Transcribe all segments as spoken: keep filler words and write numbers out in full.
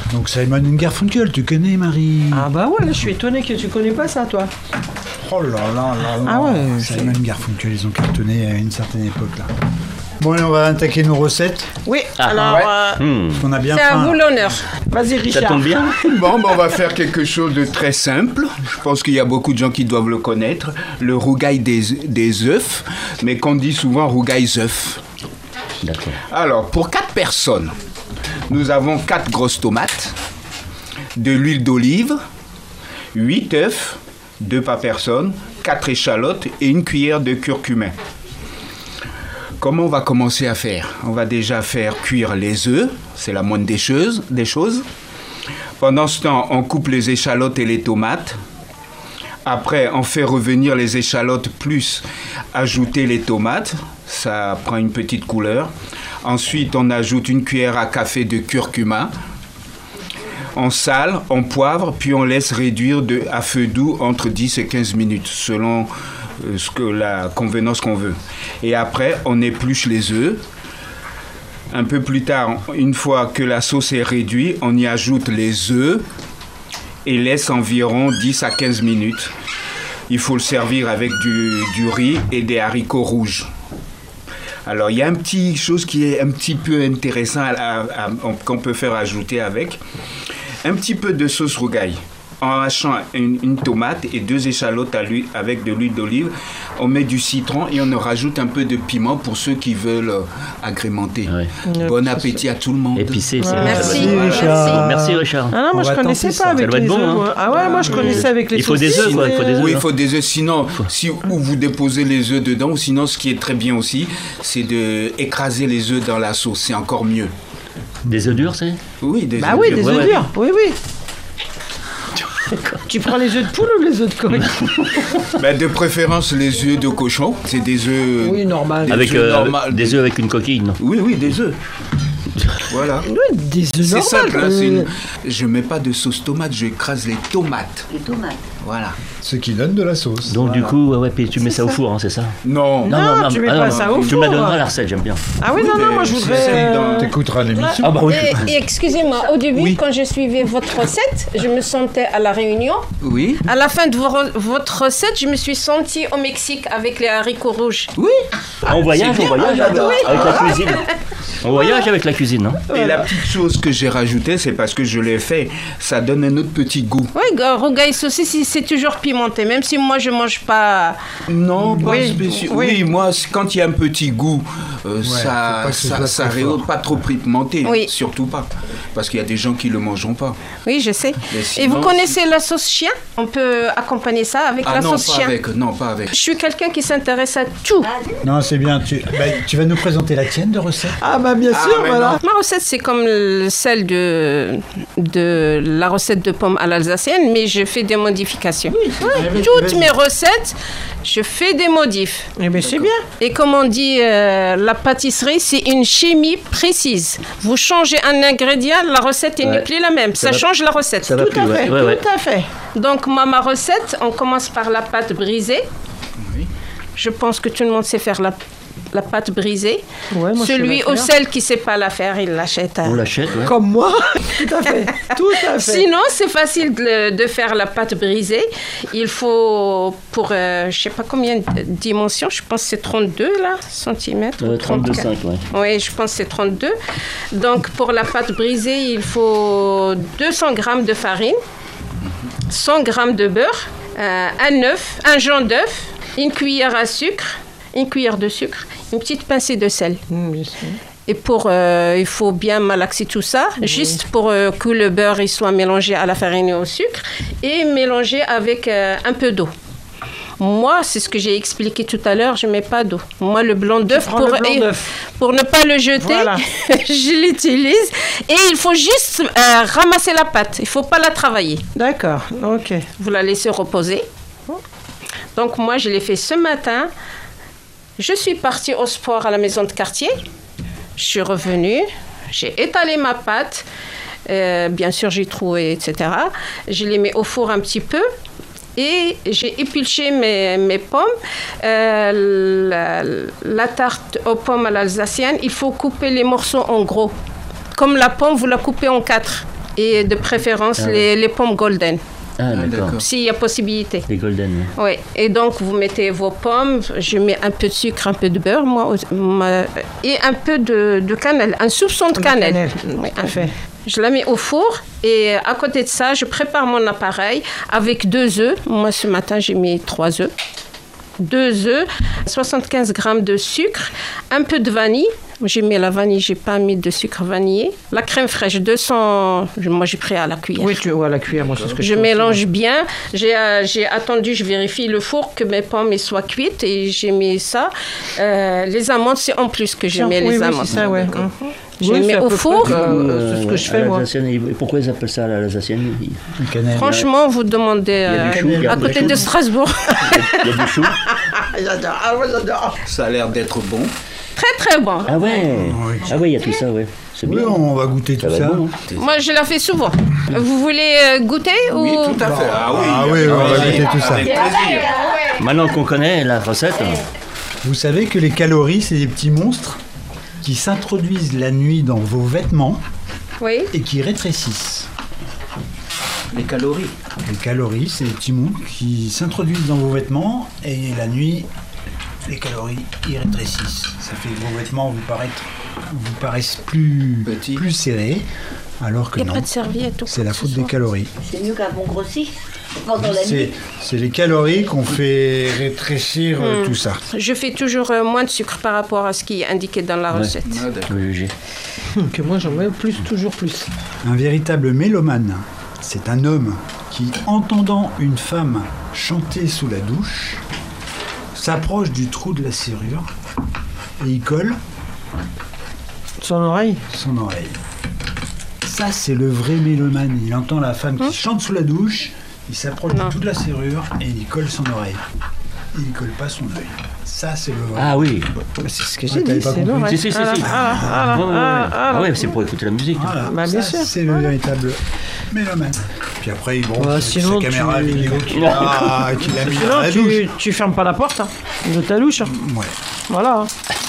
Donc Simon and Garfunkel, tu connais, Marie? Ah bah ouais, là, je suis étonné que tu connais pas ça, toi. Oh là là là là. Ah ouais. Simon and Garfunkel, ils ont cartonné à une certaine époque là. Bon, allez, on va attaquer nos recettes. Oui, Ah, alors, ouais. euh, Hmm. Parce qu'on a bien C'est à faim. vous l'honneur. vas-y Richard. Ça tombe bien. Bon, ben, on va faire quelque chose de très simple. Je pense qu'il y a beaucoup de gens qui doivent le connaître. Le rougail des, des œufs, mais qu'on dit souvent rougail œufs. D'accord. Alors, pour quatre personnes, nous avons quatre grosses tomates, de l'huile d'olive, huit œufs, deux par personne, quatre échalotes et une cuillère de curcumin. Comment on va commencer à faire? On va déjà faire cuire les œufs, c'est la moindre des choses, des choses. Pendant ce temps, on coupe les échalotes et les tomates. Après, on fait revenir les échalotes plus ajouter les tomates. Ça prend une petite couleur. Ensuite, on ajoute une cuillère à café de curcuma. On sale, on poivre, puis on laisse réduire de, à feu doux entre dix et quinze minutes, selon euh, ce que, la convenance qu'on veut. Et après, on épluche les œufs. Un peu plus tard, une fois que la sauce est réduite, on y ajoute les œufs et laisse environ dix à quinze minutes. Il faut le servir avec du, du riz et des haricots rouges. Alors, il y a un petit chose qui est un petit peu intéressant à, à, à, qu'on peut faire ajouter avec. Un petit peu de sauce rougail. En hachant une, une tomate et deux échalotes à l'huile, avec de l'huile d'olive, on met du citron et on rajoute un peu de piment pour ceux qui veulent euh, agrémenter. Ouais. Bon appétit à tout le monde. Épicé, c'est Merci. bon. Merci, Voilà. Richard. Merci Richard. Ah non, moi On je va connaissais tenter pas ça. avec Ça doit les être bon, œufs. hein. moi. Ah ouais, moi je connaissais avec les Il faut des saucisses, œufs, quoi, il faut des œufs. Oui, il faut des œufs. Sinon, si ou vous déposez les œufs dedans, ou sinon, ce qui est très bien aussi, c'est de écraser les œufs dans la sauce. C'est encore mieux. Des œufs durs, c'est? Oui, des Bah œufs oui, durs. des Ouais, œufs ouais. durs. Oui, oui. Tu prends les œufs de poule ou les œufs de coq? Ben, de préférence, les œufs de cochon. C'est des œufs. Oui, normal. Des Avec œufs euh, normales. des œufs avec une coquille, non? Oui, oui, des œufs. Voilà. Oui, des œufs C'est normaux. simple, hein, c'est euh, une- je mets pas de sauce tomate, je écrase les tomates. Les tomates. Voilà. Ce qui donne de la sauce. Donc du Voilà. coup, ouais, ouais, puis tu mets ça au four, hein, c'est ça? Non. Non, tu mets pas non, ça au Tu me la four. donneras la recette, j'aime bien. Ah oui, non, non, moi je C'est voudrais. simple, euh, dans- T'écouteras l'émission. Ah bah oui. Et, et excusez-moi, au début, Oui. quand je suivais votre recette, je me sentais à la Réunion. Oui. À la fin de vo- votre recette, je me suis sentie au Mexique avec les haricots rouges. Oui. On voyage, on voyage avec la cuisine. On voyage avec la cuisine, hein? Et la petite chose que j'ai rajoutée, c'est parce que je l'ai fait, ça donne un autre petit goût. Oui, rougail saucisse, c'est toujours pimenté, même si moi je mange pas. Non, pas Oui, spécial. oui. Oui, moi, c- quand il y a un petit goût, euh, faut ça, pas que ce ça, soit ça trop rehausse fort. pas trop pimenté. Oui. Surtout pas. Parce qu'il y a des gens qui le mangeront pas. Oui, je sais. Mais Et sinon, vous connaissez la sauce chien? On peut accompagner ça avec Ah la non, sauce pas chien. avec. Non, pas avec. Je suis quelqu'un qui s'intéresse à tout. Non, c'est bien. Tu, bah, tu vas nous présenter la tienne de recette. Ah bah bien Ah, sûr, mais voilà. non. Ma recette, c'est comme le- celle de, de la recette de pommes à l'alsacienne, mais je fais des modifications. Vas-y, Toutes vas-y. mes recettes, je fais des modifs. Eh bien c'est bien. Et comme on dit, euh, la pâtisserie, c'est une chimie précise. Vous changez un ingrédient, la recette n'est Ouais. plus la même. Ça, Ça va- change la recette. Ça va Tout plus, à ouais. fait, Ouais, ouais. tout à fait. Donc, moi, ma recette, on commence par la pâte brisée. Oui. Je pense que tout le monde sait faire la, la pâte brisée. Ouais, moi, je sais Celui la ou faire. celle qui ne sait pas la faire, il l'achète. à- On l'achète, ouais. Comme moi. Tout à fait. Tout à fait. Sinon, c'est facile de, de faire la pâte brisée. Il faut, pour, euh, je ne sais pas combien de dimensions, je pense que c'est trente-deux là, centimètres. Euh, ou trente-deux trente-quatre. virgule cinq, ouais. Oui, je pense que c'est trente-deux. Donc, pour la pâte brisée, il faut deux cents grammes de farine, cent grammes de beurre, euh, un œuf, un jaune d'œuf, une cuillère à sucre, une cuillère de sucre, une petite pincée de sel. Mmh, bien sûr. Et pour, euh, il faut bien malaxer tout ça, juste pour euh, que le beurre il soit mélangé à la farine et au sucre, et mélangé avec euh, un peu d'eau. Moi, c'est ce que j'ai expliqué tout à l'heure, je ne mets pas d'eau. Moi, le blanc d'œuf, prends pour, le blanc et- d'œuf. pour ne pas le jeter, Voilà. je l'utilise. Et il faut juste euh, ramasser la pâte, il ne faut pas la travailler. D'accord, ok. Vous la laissez reposer. Donc moi, je l'ai fait ce matin. Je suis partie au sport à la maison de quartier. Je suis revenue. J'ai étalé ma pâte. Euh, bien sûr, j'ai troué, et cetera. Je l'ai mis au four un petit peu. Et j'ai épluché mes, mes pommes. Euh, la, la tarte aux pommes à l'alsacienne, il faut couper les morceaux en gros. Comme la pomme, vous la coupez en quatre. Et de préférence, Ah oui. les, les pommes golden, Ah, d'accord. s'il y a possibilité. Les golden. oui. Oui, et donc vous mettez vos pommes, je mets un peu de sucre, un peu de beurre, moi, au- ma- et un peu de, de cannelle, un soupçon de De cannelle. cannelle, Oui, tout à fait. Je la mets au four et à côté de ça, je prépare mon appareil avec deux œufs. Moi, ce matin, j'ai mis trois œufs. Deux œufs, soixante-quinze grammes de sucre, un peu de vanille. J'ai mis la vanille, j'ai pas mis de sucre vanillé. La crème fraîche, deux cents. Moi, j'ai pris à la cuillère. Oui, tu vois, la cuillère, moi, c'est ce que je Je fais mélange bien. J'ai, euh, j'ai attendu, je vérifie le four que mes pommes soient cuites et j'ai mis ça. Euh, les amandes, c'est en plus que je aussi. mets oui, les oui, amandes. c'est ça, ouais. Mhm. Je Oui, mets c'est à au peu four. près, euh, c'est ce que je à fais, moi. l'Alsacienne, et pourquoi ils appellent ça la l'Alsacienne? Il La cannelle. Franchement, vous demandez y a euh, du chou, il y a à du côté chou. de Strasbourg. il y a du chou. J'adore, ah ouais, j'adore. Ça a l'air d'être bon. Très très bon. Ah ouais. Oui. Ah ouais, il y a tout ça, ouais. C'est Oui, bien. on va goûter Ça tout va ça. être bon, hein. Moi, je la fais souvent. Vous voulez euh, goûter Oui, ou... tout à fait. Ah oui, Ah oui, avec on va plaisir. goûter tout ça. Avec plaisir. Maintenant qu'on connaît la recette, Vous savez que les calories, c'est des petits monstres qui s'introduisent la nuit dans vos vêtements Oui. et qui rétrécissent. Les calories. Les calories, c'est des petits monstres qui s'introduisent dans vos vêtements et la nuit, les calories, ils rétrécissent. Ça fait que vos vêtements vous paraissent, vous paraissent plus, Petits. plus serrés, alors que Il n'y a non, pas de serviette. ou c'est quoi la que ce faute des soit. calories. C'est mieux qu'avant grossi pendant la C'est, nuit. c'est les calories qu'on fait rétrécir euh, Hmm. tout ça. Je fais toujours euh, moins de sucre par rapport à ce qui est indiqué dans la Ouais. recette. Ah, d'accord. le léger. Que moi, j'en mets plus, toujours plus. Un véritable mélomane, c'est un homme qui, entendant une femme chanter sous la douche, s'approche du trou de la serrure et il colle Son oreille. son oreille. Ça, c'est le vrai mélomane. Il entend la femme qui chante sous la douche, il s'approche Non. du trou de la serrure et il colle son oreille. Il ne colle pas son œil. Ça, c'est le vrai. Ah oui. C'est ce que Ouais, j'ai t'avais dit, pas c'est compris. l'oreille. Si, si, si, Ah, si. ah, ah, Ouais, ouais, ouais. ah, ah, Ah ouais, c'est pour écouter la musique. Voilà. Bah, bien Ça, sûr. c'est le véritable mélomane. Puis après, il branche Bah, avec sinon, sa caméra tu- vidéo qu'il a, qu'il a mis dans Sinon, la douche. tu, tu fermes pas la porte hein, de ta douche. hein. Ouais. Voilà.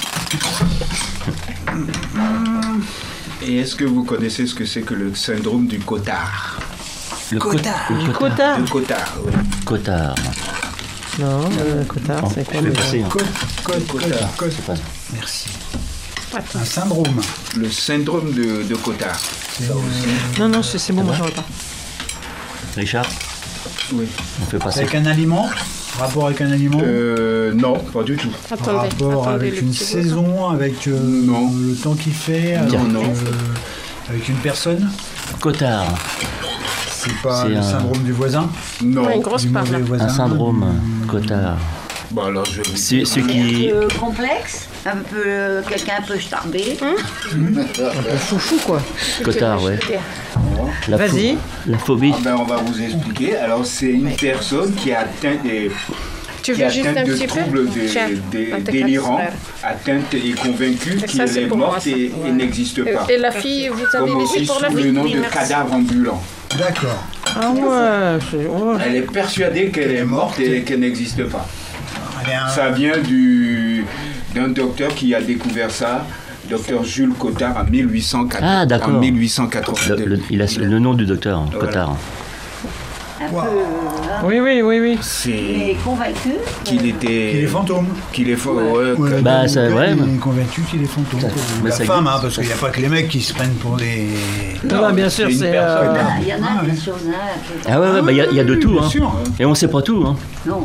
Et est-ce que vous connaissez ce que c'est que le syndrome du cotard? Le cotard. Le Cotard. Le cotard, oui. cotard. Non, le cotard, c'est quoi Je le... vais passer. hein. Code, code, code, code. C'est pas- Merci. Un syndrome. Le syndrome de, de cotard. Non, non, c'est c'est bon, moi j'en ai pas. Richard, Oui. on fait passer. Avec un aliment. Rapport avec un aliment. Euh, non, pas du tout. Attendez, rapport attendez avec le une petit saison, avec euh, Non. le temps qu'il fait, avec, Non, non. euh, avec une personne. Cotard. C'est pas C'est le un- syndrome du voisin. Non. Ouais, une grosse Du part là. mauvais voisin. Un syndrome. Cotard. Bon, alors je vais vous C'est dire. ce Un qui. peu complexe, un peu euh, quelqu'un un peu starbé. Foufou, quoi. Cotard, ouais. La pho- Vas-y. La phobie. Ah ben, on va vous expliquer. Alors, c'est une personne qui a atteint des, Tu qui veux est juste atteinte un de petit peu troubles de- Tiens, de- un de tes délirants, quatre frères. atteinte et convaincue Ça, qu'elle c'est est pour moi, morte ça. et, et n'existe pas. Et la fille, vous avez Comme laissé aussi pour la sous fille le nom Oui, de merci. cadavre ambulant. D'accord. Ah ouais, c'est... ouais. Elle est persuadée qu'elle est morte et qu'elle n'existe pas. Eh bien, Ça vient du, d'un docteur qui a découvert ça, docteur Jules Cotard, en mille huit cent quatre- Ah, d'accord. en mille huit cent Le, quatre-vingt-deux. le- il a le nom du docteur, Cotard. Un Wow. peu, hein, Oui, oui, oui, oui. C'est mais convaincu. qu'il était... qu'il est fantôme. Qu'il est faux, ouais, Ouais, que- Bah, donc, ça- ouais, il mais- est convaincu qu'il est fantôme. Ça- Ou mais la ça femme, existe. hein, parce qu'il n'y a pas que les mecs qui se prennent pour des. Non, non, bien sûr, c'est une c'est... personne. euh, Ah, il y en a Ah, des ouais. choses, hein, qui- Ah ouais, ouais, bah, il y, a- il y a de Oui, tout. bien Hein. sûr. Et on sait pas tout. Hein. Non,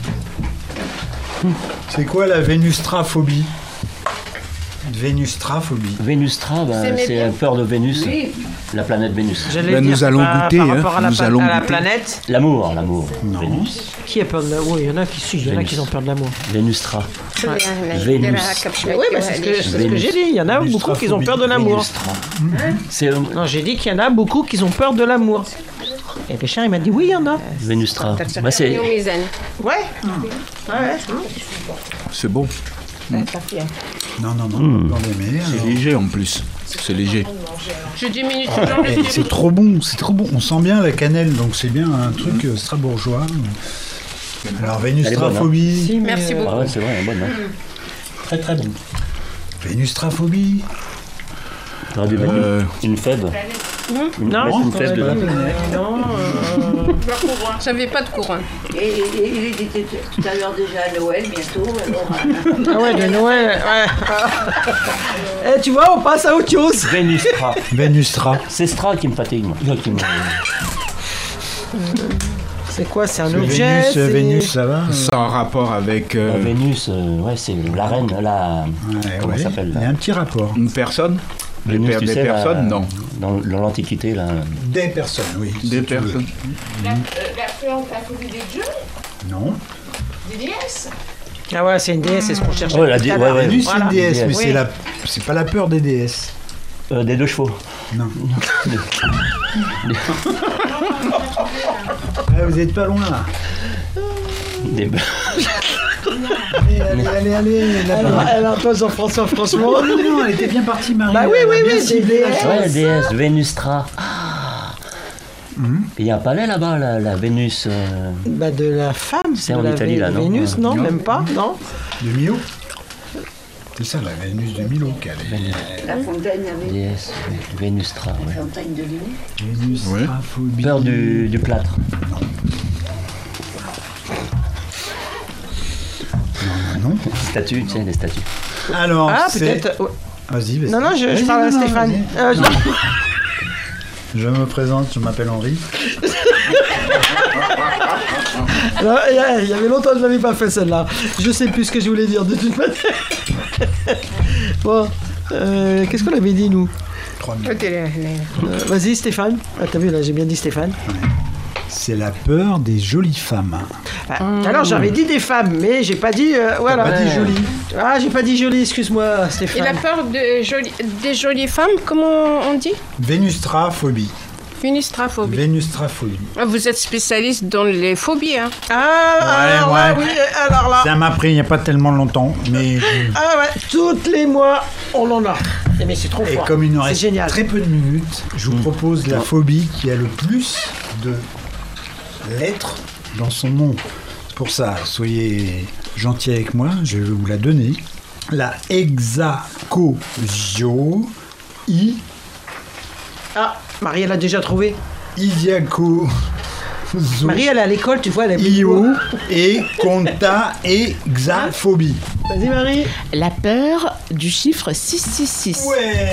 C'est quoi la vénustraphobie? Vénustraphobie. Vénustra, bah, Vous aimez c'est bien la peur de Vénus, oui, la planète Vénus. J'allais Ben, dire, nous allons par- goûter, Par hein, rapport à la, nous pla- allons à la goûter. planète, L'amour, l'amour. Non. Vénus. qui a peur de l'amour? Oui, il y en a qui si, il y en a Vénus. qui ont peur de l'amour. Vénustra. Vénus. Oui, mais c'est ce que, c'est ce que j'ai dit. Il y en a beaucoup qui ont peur de l'amour. Vénustra. C'est euh, Non, j'ai dit qu'il y en a beaucoup qui ont peur de l'amour. Et Richard, il m'a dit oui, il y en a. Vénustra. Bah, c'est Ouais. Ouais. C'est bon. Non, non, non. Hmm. on l'aimer, C'est alors. léger en plus. C'est léger. Je diminue toujours le Eh, c'est trop bon, c'est trop bon. On sent bien la cannelle, donc c'est bien un truc euh, strasbourgeois. Alors, vénustraphobie. Si, mais, Merci euh, beaucoup. Ah ouais, c'est vrai, bonne. Hein. Très très bon. Vénustraphobie. T'aurais dû mettre Euh, une, une fève. Une, Non, mettre une on fesse aurait dedans. dit, euh, non. euh, J'avais pas de courant. Et, et- et il était tout à l'heure déjà à Noël, bientôt. Alors, euh, Ah ouais, de Noël. Ouais. Eh, tu vois, on passe à autre chose. Vénustra. Vénustra. C'est Stra qui me fatigue, moi. Non, qui me- C'est quoi? C'est un Parce que objet? Vénus, c'est- Vénus, ça va Sans rapport avec euh, La Vénus, euh, ouais, c'est la reine, la. Ouais, Comment ouais. ça s'appelle Il y a là un petit rapport. une personne. Des, Vénus, per- tu des sais, la- personnes, non. Dans, dans l'Antiquité, là. Des personnes, oui. Des si tu veux. personnes. La, euh, la peur, la phobie des dieux, Non. des déesses. Ah ouais, c'est une déesse, c'est ce qu'on cherche. Oh, la dé- ouais, ouais. Vénus, c'est Voilà. une déesse, mais Oui. c'est la... c'est pas la peur des déesses. Euh, des deux chevaux. Non. Ah, vous êtes pas loin là. Des... Allez, allez, allez, allez. la Alors, parole. alors toi, Jean-François, franchement. Oh, non, non, elle était bien partie, Marie. Bah oui, Elle a oui, bien oui, ciblé des la déesses. chose. Ouais, la déesse, Vénustra. Ah. Il y a un palais là-bas, la, la Vénus. euh, Bah, de la femme. C'est de en la Italie, Vé- là, non Vénus, non, Non. même pas, non. De Milo. C'est ça, la Vénus de Milo qu'elle est. la fontaine avec déesse, Vénustra, ouais. la fontaine de Lille. Vénus, Ouais. phobie. Peur du, du plâtre. Non. Statues, tu sais, des statues. Alors, Ah, c'est... peut-être. ouais. Vas-y, vas-y. Non, non, je, je Vas-y, parle à non, non, Stéphane. vas-y. Euh, je- Je me présente, je m'appelle Henri. Alors, il y a- il y avait longtemps que je l'avais pas fait celle-là. Je sais plus ce que je voulais dire de toute manière. Bon, euh, qu'est-ce qu'on avait dit nous? Trois minutes. Euh, Vas-y Stéphane. Ah, t'as vu là, j'ai bien dit Stéphane. C'est la peur des jolies femmes. Ah, alors j'avais dit des femmes, mais j'ai pas dit. euh, voilà. Pas dit jolies. Ah, j'ai pas dit jolie, excuse-moi Et Stéphane. la peur de joli- des jolies femmes, comment on dit? Vénustraphobie. Vénustraphobie. Vénustraphobie. Ah, vous êtes spécialiste dans les phobies, hein? Ah, alors là, ouais. oui, alors là. Ça m'a pris il n'y a pas tellement longtemps, mais... Ah ouais, toutes les mois, on en a. Eh, Mais c'est trop Et fort. comme il nous C'est reste génial. très peu de minutes, je vous propose la phobie qui a le plus de lettres dans son nom. C'est pour ça, soyez gentils avec moi, je vais vous la donner. La hexacosio i Ah, Marie, elle a déjà trouvé. Idiaco Marie, elle est à l'école, tu vois, elle a io et conta hexaphobie. Vas-y, Marie. La peur du chiffre six cent soixante-six. Ouais.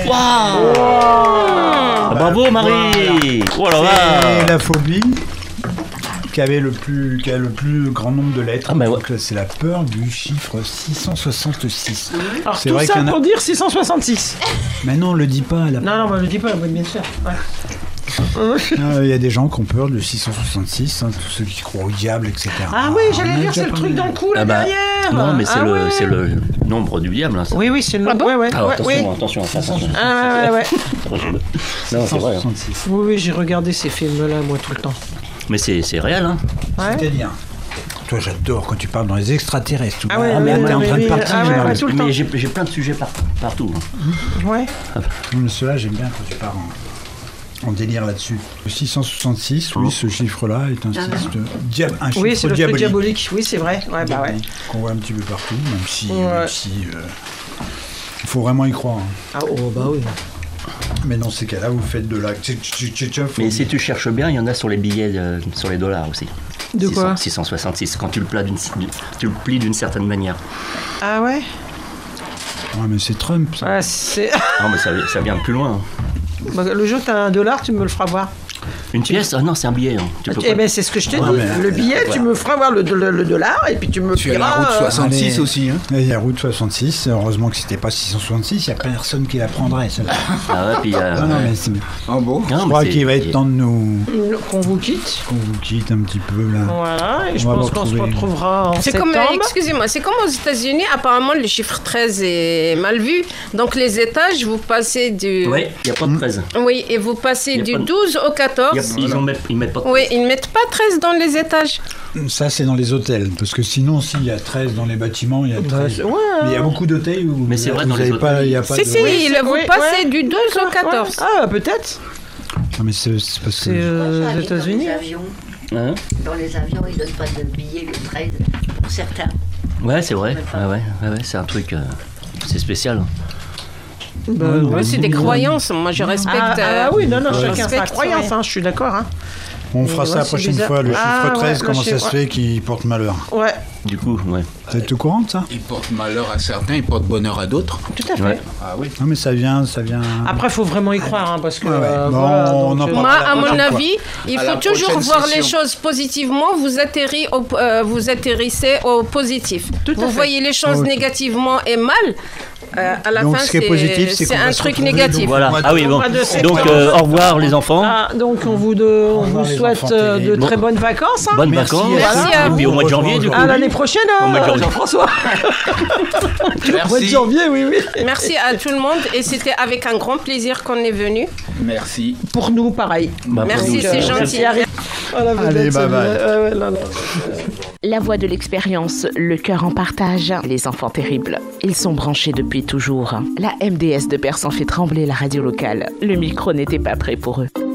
Ah, bravo Marie. Oh là C'est là. la phobie qui avait le plus, qui a le plus grand nombre de lettres. Ah, bah ouais. Donc c'est la peur du chiffre six cent soixante-six. Alors, C'est tout vrai ça qu'il y en a- pour dire six cent soixante-six. Mais non, on le dit pas. la- Non, non, bah, je le dis pas, moi, bien sûr. Ouais. Ah, Il y a des gens qui ont peur du six cent soixante-six, hein, tous ceux qui croient au diable, et cetera. Ah oui, on j'allais en a dire, déjà c'est le parlé. truc dans le cou, là, Ah bah, derrière. non, mais c'est Ah le, ouais. c'est le nombre du diable. Hein, ça. Oui, oui, c'est le Ah bon ouais, ouais, Ah, ouais, attention, oui. attention, attention. Ah, ouais, ouais, ouais. Non, c'est vrai. hein. six cent soixante-six. Oui, oui, j'ai regardé ces films-là, moi, tout le temps. Mais c'est c'est réel, hein. Ouais. C'est-à-dire, toi j'adore quand tu parles dans les extraterrestres. tout Ah ça. ouais, Ah, mais ouais, t'es en ouais, train de oui, partir. ah ouais, là. ouais, tout le temps. Mais j'ai j'ai plein de sujets par- partout. hein. Ouais. Non, mais ceux-là, j'aime bien quand tu pars en, en délire là-dessus. Le six cent soixante-six, oui, ce chiffre-là est un, chiffre de- dia- un chiffre Oui, c'est le truc diabolique. diabolique. Oui, c'est vrai. Ouais, bah ouais. Qu'on voit un petit peu partout, même si, Ouais. même si, euh, il faut vraiment y croire. hein. Ah, oh, bah oui. Mais dans ces cas-là, vous faites de la tch- tch- tch- tch- Mais si tu cherches bien, il y en a sur les billets, euh, sur les dollars aussi. De quoi six cent soixante-six, quand tu le, plies d'une, tu le plies d'une certaine manière. Ah ouais. Ouais, mais c'est Trump. ça. Ouais, c'est. Non, mais ça, ça vient de plus loin. hein. Bah, le jour que t'as un dollar, tu me le feras voir. Une pièce? Ah non, c'est un billet. hein. Tu peux Eh pas- ben, c'est ce que je te Ouais, dis. mais- Le billet, tu me feras voir le, le- le dollar et puis tu me Tu as la diras, route euh, soixante-six Allez. aussi, hein. Et Il y a route soixante-six, heureusement que c'était pas six cent soixante-six, il n'y a personne qui la prendrait, celle-là. Ah ouais, puis il y a- Non, non, mais c'est- En beau. Non, je mais crois c'est- qu'il va être temps de nous qu'on vous quitte. qu'on vous quitte un petit peu là. Voilà, et je On va pense qu'on se retrouver- retrouvera en C'est septembre. comme, euh, excusez-moi, c'est comme aux États-Unis, apparemment le chiffre treize est mal vu. Donc les étages, vous passez du. Ouais, il n'y a pas de treize. Oui, et vous passez Y a du pas de- douze au Il y a- quatorze. Ils ne mettent, ils mettent pas de Oui, ils ne mettent pas treize dans les étages. Ça, c'est dans les hôtels, parce que sinon, s'il y a treize dans les bâtiments, il y a treize. ouais. Mais il y a beaucoup d'hôtels où Mais c'est vrai, vous dans les avez pas, hôtels, il y a pas Si, de... si, Oui, vous oui, passez ouais. du douze au quatorze. Ah, peut-être. Non, mais c'est c'est parce que... C'est euh, Ça aux arrive États-Unis. Dans les avions, Hein? dans les avions, ils donnent pas de billets le treize pour certains. Ouais, c'est vrai. Ouais, ouais, ouais, ouais, c'est un truc. euh, c'est spécial. Ben, non, Ouais, c'est des croyances. Moi, je respecte. Ah, euh, ah oui, non, non, je chacun sa respecte, croyance, ouais. hein, je suis d'accord. Hein. On fera Et ça ouais, la c'est prochaine bizarre. fois. Le Ah, chiffre ouais, treize, le comment ça chiffre- se fait qu'il porte malheur? Ouais, Du coup, ouais. Vous êtes au courant de ça? Il porte malheur à certains, il porte bonheur à d'autres. tout à fait. Ouais. Ah oui. Non, mais ça vient, ça vient. Après, il faut vraiment y croire, hein, parce que... Ouais, ouais. euh, Bon, voilà, on donc, en euh, parle. Moi, la à mon prochaine fois. avis, il À faut la toujours prochaine voir les session. choses positivement. Vous atterrissez au, euh, vous atterrissez au positif. Tout à vous fait. voyez les choses Ok. négativement et mal. euh, à la Donc, fin, ce qui est c'est- positif, c'est c'est qu'on un va se truc retrouver, négatif. donc, Voilà. mois de- Ah oui, bon. mois de Donc, septembre. euh, au revoir les enfants. Ah, donc on vous, de, on revoir vous les souhaite enfants euh, de terribles. très bonnes vacances. Hein. Bonnes Merci, vacances. Merci à Et puis vous. au mois de janvier, du coup. À l'année prochaine, Au mois de hein, janvier. Jean-François. Au mois de janvier, oui, oui. Merci à tout le monde et c'était avec un grand plaisir qu'on est venu. Merci. Pour nous, pareil. Bah, pour Merci, nous, c'est euh, gentil. Merci, Harry. Voilà, vous Allez, êtes- bye bye. Ouais, ouais, là, là. La voix de l'expérience, le cœur en partage, les enfants terribles. Ils sont branchés depuis toujours. La M D S de Perse en fait trembler la radio locale. Le micro n'était pas prêt pour eux.